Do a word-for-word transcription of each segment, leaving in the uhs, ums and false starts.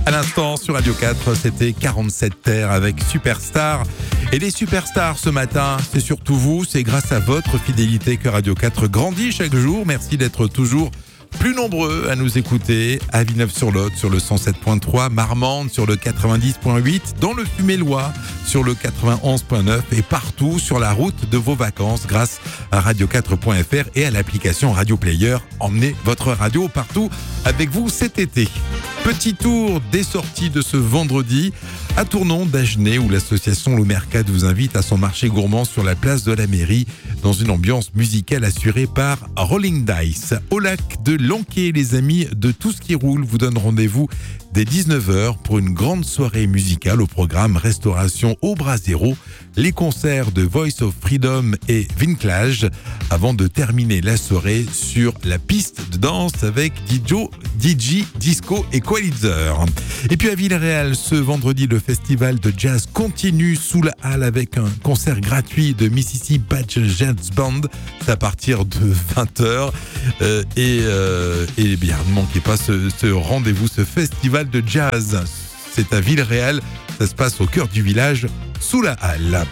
À l'instant sur Radio quatre, c'était quarante-sept terres avec Superstar. Et les superstars ce matin, c'est surtout vous, c'est grâce à votre fidélité que Radio quatre grandit chaque jour. Merci d'être toujours plus nombreux à nous écouter à Villeneuve-sur-Lot sur le cent sept point trois, Marmande sur le quatre-vingt-dix point huit, dans le Fumélois sur le quatre-vingt-onze point neuf et partout sur la route de vos vacances grâce à radio quatre point f r et à l'application Radio Player. Emmenez votre radio partout avec vous cet été. Petit tour des sorties de ce vendredi à Tournon d'Agenais où l'association Le Mercat vous invite à son marché gourmand sur la place de la mairie dans une ambiance musicale assurée par Rolling Dice. Au lac de Lanquet, les amis de Tout ce qui roule vous donnent rendez-vous dès dix-neuf heures pour une grande soirée musicale au programme restauration au Brasero, les concerts de Voice of Freedom et Vinclage avant de terminer la soirée sur la piste de danse avec D J, D J Disco et Qualizer. Et puis à Villarreal, ce vendredi, le festival de jazz continue sous la halle avec un concert gratuit de Mississippi Badge Jazz Band. C'est à partir de vingt heures. Euh, et, euh, et bien, ne manquez pas ce, ce rendez-vous, ce festival de jazz. C'est à Villarreal. Ça se passe au cœur du village, sous la halle.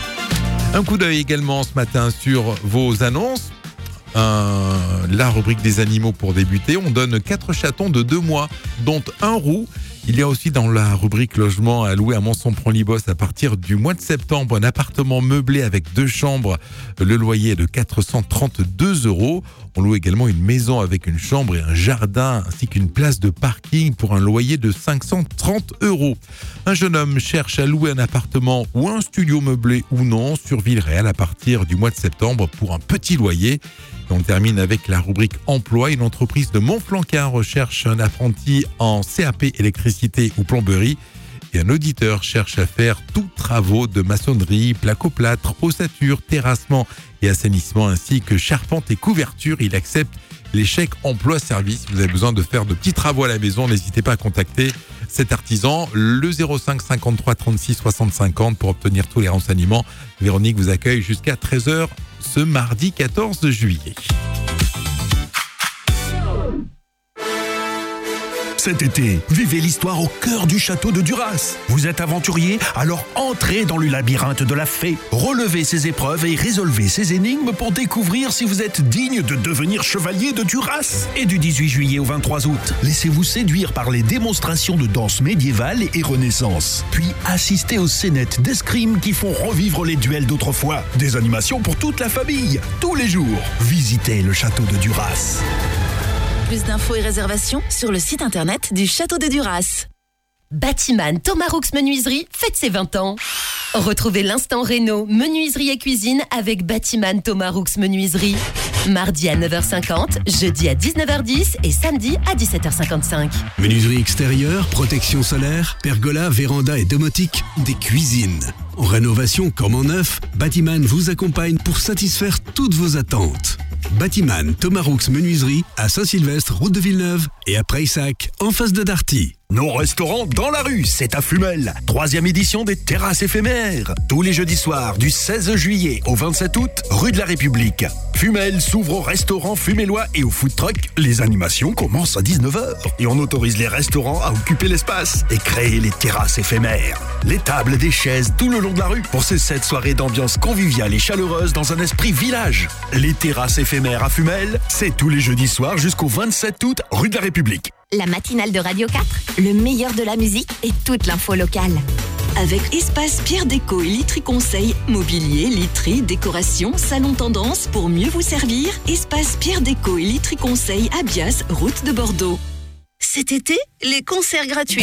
Un coup d'œil également ce matin sur vos annonces. Euh, la rubrique des animaux pour débuter. On donne quatre chatons de deux mois, dont un roux. Il y a aussi dans la rubrique logement à louer à Monson-Pront-Libos à partir du mois de septembre un appartement meublé avec deux chambres. Le loyer est de quatre cent trente-deux euros. On loue également une maison avec une chambre et un jardin ainsi qu'une place de parking pour un loyer de cinq cent trente euros. Un jeune homme cherche à louer un appartement ou un studio meublé ou non sur Villarreal à partir du mois de septembre pour un petit loyer. Et on termine avec la rubrique emploi. Une entreprise de Montflanquin recherche un apprenti en C A P électricité ou plomberie. Et un auditeur cherche à faire tous travaux de maçonnerie, placo-plâtre, ossature, terrassement et assainissement ainsi que charpente et couverture. Il accepte les chèques emploi-service. Si vous avez besoin de faire de petits travaux à la maison, n'hésitez pas à contacter cet artisan, le zéro cinq cinquante-trois trente-six soixante cinquante pour obtenir tous les renseignements. Véronique vous accueille jusqu'à treize heures ce mardi quatorze juillet. Cet été, vivez l'histoire au cœur du château de Duras. Vous êtes aventurier, alors entrez dans le labyrinthe de la fée. Relevez ces épreuves et résolvez ces énigmes pour découvrir si vous êtes digne de devenir chevalier de Duras. Et du dix-huit juillet au vingt-trois août, laissez-vous séduire par les démonstrations de danse médiévale et renaissance. Puis assistez aux scénettes d'escrime qui font revivre les duels d'autrefois. Des animations pour toute la famille, tous les jours. Visitez le château de Duras. Plus d'infos et réservations sur le site internet du Château de Duras. Batiman Thomas Roux Menuiserie fête ses vingt ans. Retrouvez l'instant réno, menuiserie et cuisine avec Batiman Thomas Roux Menuiserie. Mardi à neuf heures cinquante, jeudi à dix-neuf heures dix et samedi à dix-sept heures cinquante-cinq. Menuiserie extérieure, protection solaire, pergola, véranda et domotique, des cuisines. En rénovation comme en neuf, Batiman vous accompagne pour satisfaire toutes vos attentes. Batiman Thomas Roux Menuiserie à Saint-Sylvestre, route de Villeneuve et à Prayssac, en face de Darty. Nos restaurants dans la rue, c'est à Fumel. Troisième édition des terrasses éphémères. Tous les jeudis soirs, du seize juillet au vingt-sept août, rue de la République. Fumel s'ouvre au restaurant fumélois et au food truck. Les animations commencent à dix-neuf heures. Et on autorise les restaurants à occuper l'espace et créer les terrasses éphémères. Les tables et des chaises tout le long de la rue pour ces sept soirées d'ambiance conviviale et chaleureuse dans un esprit village. Les terrasses éphémères à Fumel, c'est tous les jeudis soirs jusqu'au vingt-sept août, rue de la République. La matinale de Radio quatre, le meilleur de la musique et toute l'info locale. Avec Espace Pierre Déco et Literie Conseil, mobilier, literie, décoration, salon tendance pour mieux vous servir. Espace Pierre Déco et Literie Conseil à Bias, route de Bordeaux. Cet été, les concerts gratuits